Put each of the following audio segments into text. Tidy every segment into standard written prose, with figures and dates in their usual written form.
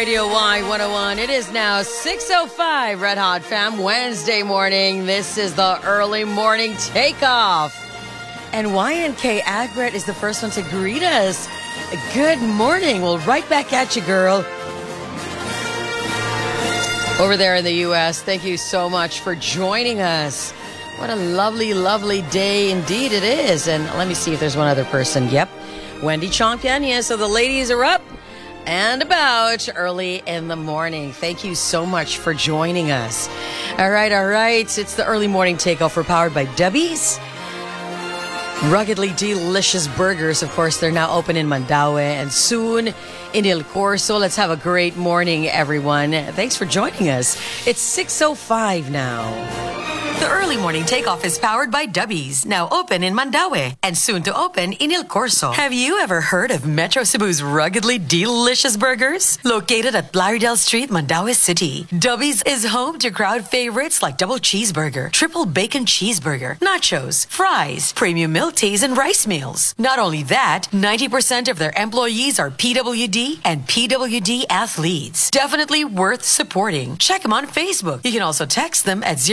Radio Y101. It is now 6:05, Red Hot Fam, Wednesday morning. This is the early morning takeoff. And YNK Agret is the first one to greet us. Good morning. Well, right back at you, girl. Over there in the U.S., thank you so much for joining us. What a lovely, lovely day indeed it is. And let me see if there's one other person. Yep, Wendy Chongpenya. So the ladies are up and about early in the morning. Thank you so much for joining us. All right. It's the early morning takeoff. We're powered by Debbie's Ruggedly Delicious Burgers. Of course, they're now open in Mandaue and soon in El Corso. Let's have a great morning, everyone. Thanks for joining us. It's 6:05 now. The early morning takeoff is powered by Dubbies, now open in Mandaue and soon to open in El Corso. Have you ever heard of Metro Cebu's Ruggedly Delicious Burgers? Located at Lauderdale Street, Mandaue City, Dubbies is home to crowd favorites like double cheeseburger, triple bacon cheeseburger, nachos, fries, premium milk teas, and rice meals. Not only that, 90% of their employees are PWD and PWD athletes. Definitely worth supporting. Check them on Facebook. You can also text them at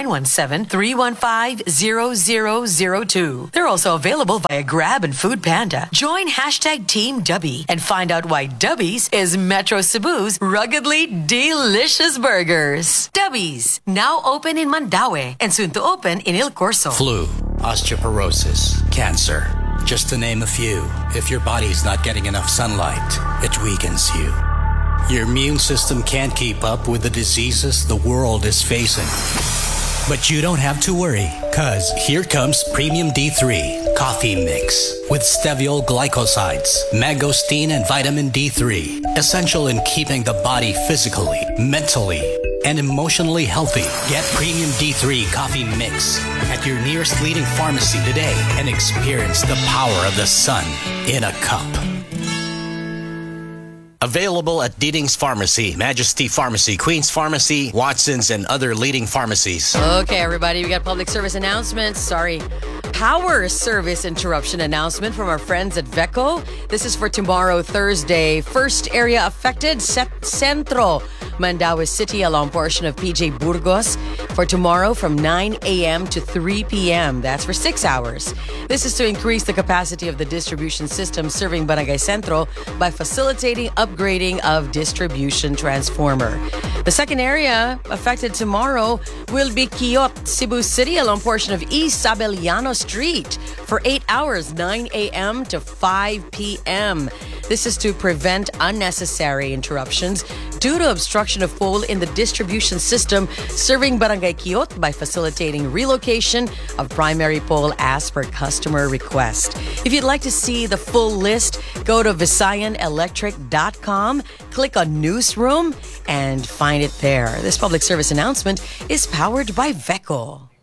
0917-315-0002. They're also available via Grab and Food Panda. Join hashtag Team Dubby and find out why Dubbies is Metro Cebu's Ruggedly Delicious Burgers. Dubbies, now open in Mandaue and soon to open in El Corso. Flu, osteoporosis, cancer, just to name a few. If your body's not getting enough sunlight, it weakens you. Your immune system can't keep up with the diseases the world is facing. But you don't have to worry, cause here comes Premium D3 Coffee Mix with steviol glycosides, mangosteen, and vitamin D3. Essential in keeping the body physically, mentally, and emotionally healthy. Get Premium D3 Coffee Mix at your nearest leading pharmacy today and experience the power of the sun in a cup. Available at Deeding's Pharmacy, Majesty Pharmacy, Queen's Pharmacy, Watson's, and other leading pharmacies. Okay, everybody, we got public service announcements. Power service interruption announcement from our friends at VECO. This is for tomorrow, Thursday. First area affected, Centro, Mandaue City, along portion of PJ Burgos. For tomorrow from 9 a.m. to 3 p.m. That's for 6 hours. This is to increase the capacity of the distribution system serving Barangay Centro by facilitating upgrading of distribution transformer. The second area affected tomorrow will be Quiyot, Cebu City, along portion of East Sabeliano Street for 8 hours, 9 a.m. to 5 p.m. This is to prevent unnecessary interruptions due to obstruction of pole in the distribution system serving Barangay Quiyot by facilitating relocation of primary pole as per customer request. If you'd like to see the full list, go to visayanelectric.com, click on Newsroom, and find it there. This public service announcement is powered by VECO.